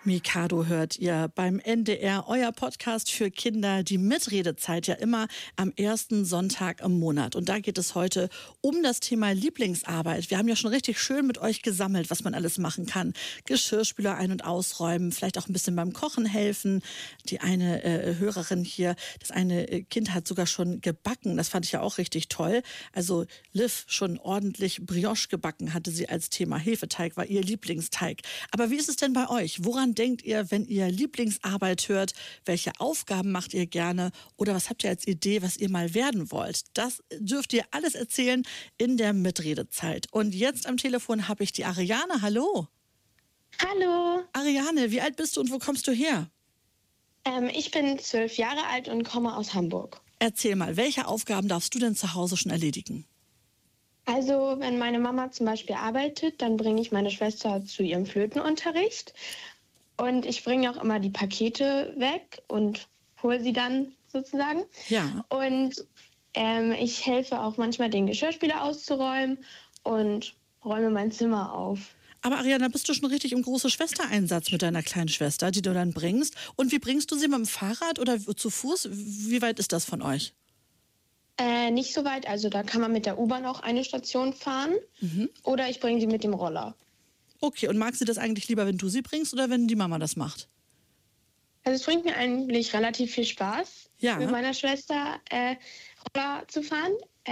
Mikado hört ihr beim NDR, euer Podcast für Kinder, die Mitredezeit ja immer am ersten Sonntag im Monat. Und da geht es heute um das Thema Lieblingsarbeit. Wir haben ja schon richtig schön mit euch gesammelt, was man alles machen kann. Geschirrspüler ein- und ausräumen, vielleicht auch ein bisschen beim Kochen helfen. Die eine Hörerin hier, das eine Kind hat sogar schon gebacken. Das fand ich ja auch richtig toll. Also Liv schon ordentlich Brioche gebacken, hatte sie als Thema. Hefeteig war ihr Lieblingsteig. Aber wie ist es denn bei euch? Woran denkt ihr, wenn ihr Lieblingsarbeit hört? Welche Aufgaben macht ihr gerne? Oder was habt ihr als Idee, was ihr mal werden wollt? Das dürft ihr alles erzählen in der Mitredezeit. Und jetzt am Telefon habe ich die Ariane. Hallo. Hallo. Ariane, wie alt bist du und wo kommst du her? Ich bin 12 Jahre alt und komme aus Hamburg. Erzähl mal, welche Aufgaben darfst du denn zu Hause schon erledigen? Also, wenn meine Mama zum Beispiel arbeitet, dann bringe ich meine Schwester zu ihrem Flötenunterricht. Und ich bringe auch immer die Pakete weg und hole sie dann sozusagen. Ja. Und ich helfe auch manchmal, den Geschirrspüler auszuräumen und räume mein Zimmer auf. Aber Ariane, bist du schon richtig im großen Schwestereinsatz mit deiner kleinen Schwester, die du dann bringst? Und wie bringst du sie, mit dem Fahrrad oder zu Fuß? Wie weit ist das von euch? Nicht so weit, also da kann man mit der U-Bahn auch eine Station fahren. Oder ich bringe sie mit dem Roller. Okay, und mag sie das eigentlich lieber, wenn du sie bringst oder wenn die Mama das macht? Also es bringt mir eigentlich relativ viel Spaß, Ja. mit meiner Schwester Roller zu fahren.